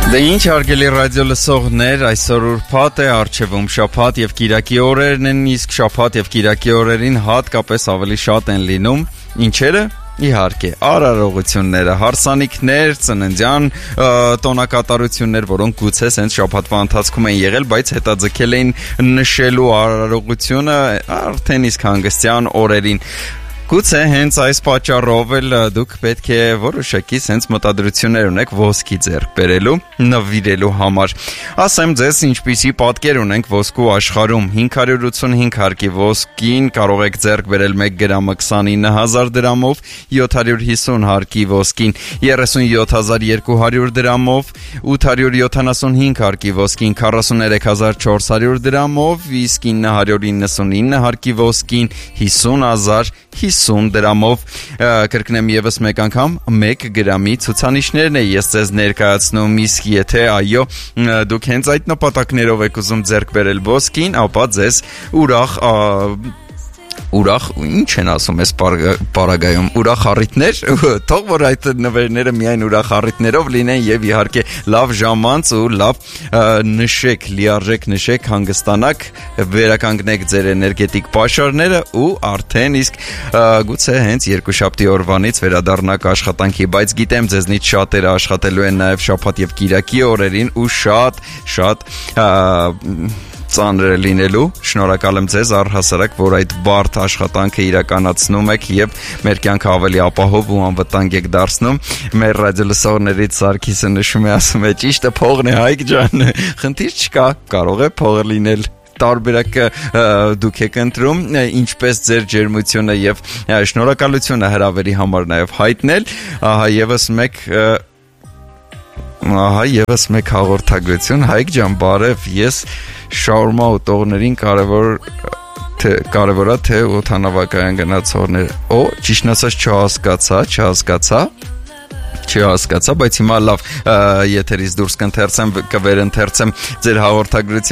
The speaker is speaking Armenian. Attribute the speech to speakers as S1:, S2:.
S1: Դե ինչ հարգելի ռադիո լսողներ, այսօր ուրբաթ է, առջևում շաբաթ եւ կիրակի օրերն են, իսկ շաբաթ եւ կիրակի օրերին հատկապես ավելի շատ են լինում ինչերը։ Իհարկե, արարողությունները, հարսանիքներ, ծննդյան տոնակատարություններ, որոնք գուցե հենց շաբաթվա ընթացքում են եղել, բայց հետաձգել էին նշելու արարողությունը արդեն իսկ հանգստյան օրերին։ Գուցե հենց այս պատճառով էլ դուք պետք է որոշակի հենց մտադրություններ ունեք ոսկի ձեռք բերելու, նվիրելու համար։ Ասեմ ձեզ ինչպիսի պատկեր ունենք ոսկու աշխարհում։ 585 հարկի ոսկին կարող եք ձեռք բերել 1 գրամը 29000 դրամով, 750 հարկի ոսկին 37200 դրամով, 875 հարկի ոսկին 43400 դրամով, իսկ 999 հարկի ոսկին 50050 դրամով, կրկնեմ եւս մեկ անգամ 1 գրամի ցուցանիշներն է ես ձեզ ներկայացնում, իսկ եթե այո դուք հենց այդ նպատակներով եք ուզում ձեռք բերել ոսկին, ապա ձեզ ուրախ, ինչ են ասում այս պարագայում, ուրախ առիթներ, թող որ այդ նվերները միայն ուրախ առիթներով լինեն եւ իհարկե լավ ժամանց ու լավ նշեք, լիարժեք նշեք, հանգստանաք, վերականգնեք ձեր էներգետիկ պաշարները ու արդեն իսկ գուցե հենց երկուշաբթի օրվանից վերադառնաք աշխատանքի, բայց գիտեմ ձեզնից շատերը աշխատելու են նաեւ շաբաթ եւ կիրակի օրերին ու շատ ծանր լինելու, շնորհակալ եմ ձեզ առհասարակ, որ այդ բարդ աշխատանքը իրականացնում եք եւ մեր կյանքը ավելի ապահով ու անվտանգ եք դարձնում։ Մեր ռադիոլսողներից Սարգիսը նշում է, ասում է, ճիշտը փողն է, Հայկ ջան, խնդիր չկա, կարող է փողը լինել։ Տարբերակը դուք եք ընտրում, ինչպես ձեր ջերմությունը եւ շնորհակալությունը հրավերի համար նաեւ հայտնել, եւս մեկ հաղորդագրություն, Հայկ ջան, բարև, ես շաուրմա ուտողներին կարևորա թե օդանավակայան գնացողներ, ճիշտ ասած չհասկացա, բայց հիմա լավ եթերից դուրս կվերընթերցեմ ձեր հաղորդագրությունը